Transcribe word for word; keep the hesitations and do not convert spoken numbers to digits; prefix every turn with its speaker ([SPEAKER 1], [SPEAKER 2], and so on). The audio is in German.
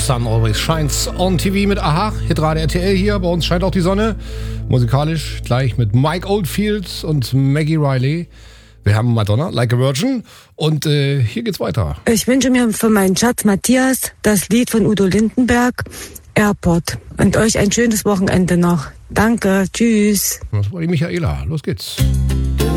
[SPEAKER 1] Sun Always Shines on T V mit Aha, Hitradio R T L hier. Bei uns scheint auch die Sonne. Musikalisch gleich mit Mike Oldfield und Maggie Riley. Wir haben Madonna, Like a Virgin. Und äh, hier geht's weiter.
[SPEAKER 2] Ich wünsche mir für meinen Schatz Matthias das Lied von Udo Lindenberg, Airport. Und euch ein schönes Wochenende noch. Danke, tschüss.
[SPEAKER 1] Das war die Michaela. Los geht's.